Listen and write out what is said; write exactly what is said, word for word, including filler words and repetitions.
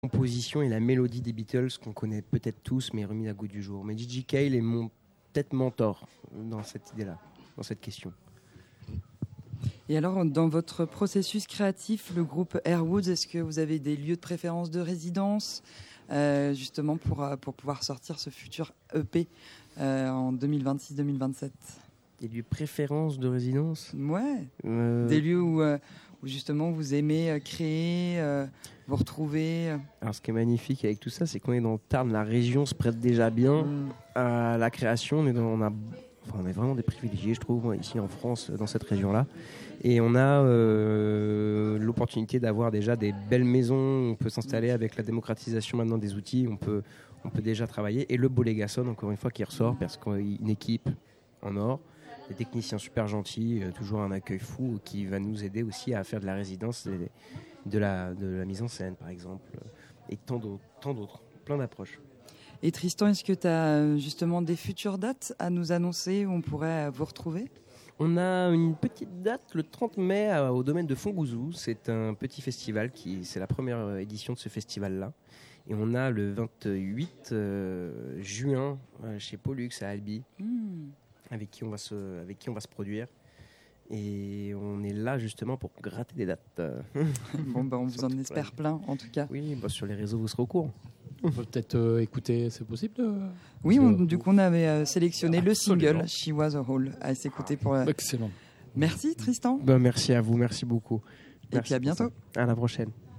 composition et la mélodie des Beatles qu'on connaît peut-être tous, mais remise à goût du jour. Mais Gigi Cale est mon peut-être mentor dans cette idée-là, dans cette question. Et alors, dans votre processus créatif, le groupe Airwoods, est-ce que vous avez des lieux de préférence de résidence, euh, justement pour, pour pouvoir sortir ce futur E P euh, en deux mille vingt-six deux mille vingt-sept? Des lieux de préférence de résidence? Ouais. Euh... Des lieux où, euh, où justement vous aimez créer, euh, vous retrouver. Alors, ce qui est magnifique avec tout ça, c'est qu'on est dans le Tarn, la région se prête déjà bien mmh. à la création. On est, dans, on, a, enfin, on est vraiment des privilégiés, je trouve, ici en France, dans cette région-là. Et on a euh, l'opportunité d'avoir déjà des belles maisons. On peut s'installer avec la démocratisation maintenant des outils. On peut, on peut déjà travailler. Et le Bolégason, encore une fois, qui ressort parce qu'une équipe en or, des techniciens super gentils, toujours un accueil fou qui va nous aider aussi à faire de la résidence, de la, de la mise en scène, par exemple, et tant d'autres, tant d'autres, plein d'approches. Et Tristan, est-ce que tu as justement des futures dates à nous annoncer où on pourrait vous retrouver ? On a une petite date le trente mai au domaine de Fongouzou. C'est un petit festival, qui, c'est la première édition de ce festival-là. Et on a le vingt-huit euh, juin chez Pollux à Albi, mmh. avec, qui on va se, avec qui on va se produire. Et on est là justement pour gratter des dates. Bon, bah on vous en espère plein en tout cas. Oui, bah sur les réseaux, vous serez au courant. On peut peut-être euh, écouter, c'est possible euh, Oui, on, du coup on avait euh, sélectionné ah, le absolument. single She Was a Hole à s'écouter pour. Euh... Excellent. Merci Tristan. Bah, merci à vous, merci beaucoup. Et Merci puis à bientôt. À la prochaine.